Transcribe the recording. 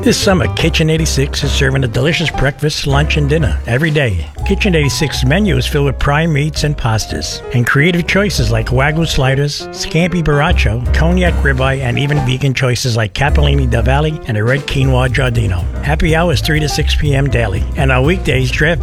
This summer, Kitchen 86 is serving a delicious breakfast, lunch, and dinner every day. Kitchen 86's menu is filled with prime meats and pastas, and creative choices like Wagyu sliders, scampi borracho, cognac ribeye, and even vegan choices like capellini da Valle and a red quinoa giardino. Happy hour is 3 to 6 p.m. daily, and on weekdays, draft